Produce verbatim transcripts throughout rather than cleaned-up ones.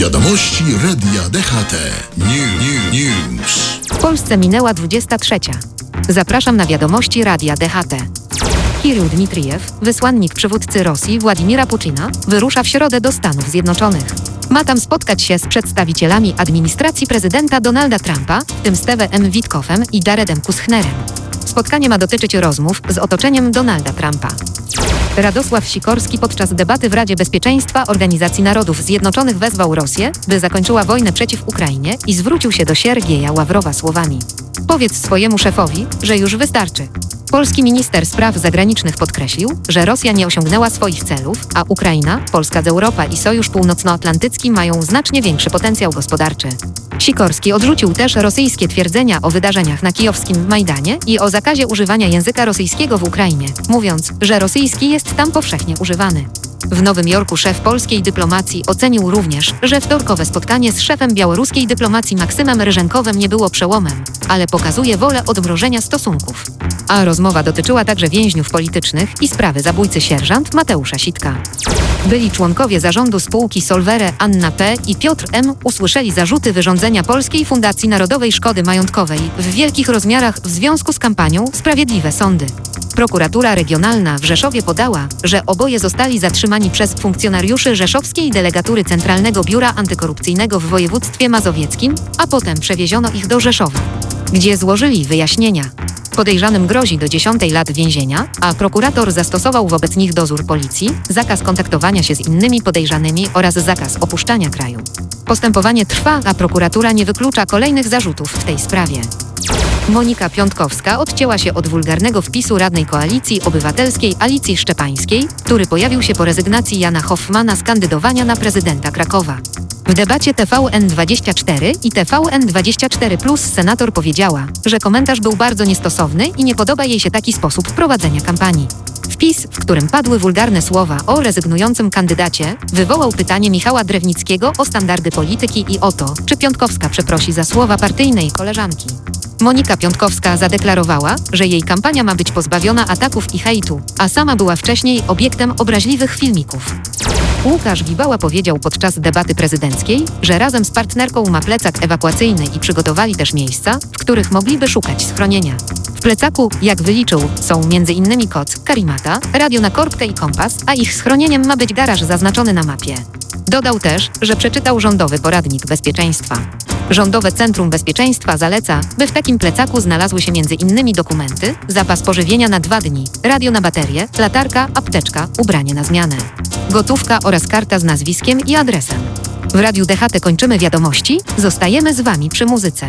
Wiadomości Radia D H T. New, new, news. W Polsce minęła dwudziesta trzecia. Zapraszam na wiadomości Radia D H T. Kirył Dmitrijew, wysłannik przywódcy Rosji Władimira Putina, wyrusza w środę do Stanów Zjednoczonych. Ma tam spotkać się z przedstawicielami administracji prezydenta Donalda Trumpa, w tym Stevem Witkoffem i Jaredem Kushnerem. Spotkanie ma dotyczyć rozmów z otoczeniem Donalda Trumpa. Radosław Sikorski podczas debaty w Radzie Bezpieczeństwa Organizacji Narodów Zjednoczonych wezwał Rosję, by zakończyła wojnę przeciw Ukrainie i zwrócił się do Siergieja Ławrowa słowami: powiedz swojemu szefowi, że już wystarczy. Polski minister spraw zagranicznych podkreślił, że Rosja nie osiągnęła swoich celów, a Ukraina, Polska, Europa i Sojusz Północnoatlantycki mają znacznie większy potencjał gospodarczy. Sikorski odrzucił też rosyjskie twierdzenia o wydarzeniach na kijowskim Majdanie i o zakazie używania języka rosyjskiego w Ukrainie, mówiąc, że rosyjski jest tam powszechnie używany. W Nowym Jorku szef polskiej dyplomacji ocenił również, że wtorkowe spotkanie z szefem białoruskiej dyplomacji Maksymem Ryżenkowem nie było przełomem, ale pokazuje wolę odmrożenia stosunków. A rozmowa dotyczyła także więźniów politycznych i sprawy zabójcy sierżant Mateusza Sitka. Byli członkowie zarządu spółki Solvere Anna P. i Piotr M. usłyszeli zarzuty wyrządzenia Polskiej Fundacji Narodowej szkody majątkowej w wielkich rozmiarach w związku z kampanią Sprawiedliwe Sądy. Prokuratura Regionalna w Rzeszowie podała, że oboje zostali zatrzymani przez funkcjonariuszy Rzeszowskiej Delegatury Centralnego Biura Antykorupcyjnego w województwie mazowieckim, a potem przewieziono ich do Rzeszowa, gdzie złożyli wyjaśnienia. Podejrzanym grozi do dziesięć lat więzienia, a prokurator zastosował wobec nich dozór policji, zakaz kontaktowania się z innymi podejrzanymi oraz zakaz opuszczania kraju. Postępowanie trwa, a prokuratura nie wyklucza kolejnych zarzutów w tej sprawie. Monika Piątkowska odcięła się od wulgarnego wpisu radnej Koalicji Obywatelskiej Alicji Szczepańskiej, który pojawił się po rezygnacji Jana Hoffmana z kandydowania na prezydenta Krakowa. W debacie T V N dwadzieścia cztery i T V N dwadzieścia cztery plus senator powiedziała, że komentarz był bardzo niestosowny i nie podoba jej się taki sposób prowadzenia kampanii. Wpis, w którym padły wulgarne słowa o rezygnującym kandydacie, wywołał pytanie Michała Drewnickiego o standardy polityki i o to, czy Piątkowska przeprosi za słowa partyjnej koleżanki. Monika Piątkowska zadeklarowała, że jej kampania ma być pozbawiona ataków i hejtu, a sama była wcześniej obiektem obraźliwych filmików. Łukasz Gibała powiedział podczas debaty prezydenckiej, że razem z partnerką ma plecak ewakuacyjny i przygotowali też miejsca, w których mogliby szukać schronienia. W plecaku, jak wyliczył, są między innymi koc, karimata, radio na korbkę i kompas, a ich schronieniem ma być garaż zaznaczony na mapie. Dodał też, że przeczytał rządowy poradnik bezpieczeństwa. Rządowe Centrum Bezpieczeństwa zaleca, by w takim plecaku znalazły się między innymi dokumenty, zapas pożywienia na dwa dni, radio na baterię, latarka, apteczka, ubranie na zmianę, gotówka oraz karta z nazwiskiem i adresem. W Radiu D H T kończymy wiadomości, zostajemy z Wami przy muzyce.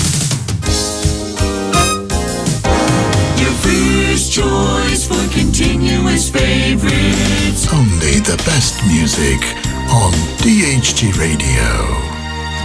Choice for continuous favorites. Only the best music on D H T Radio.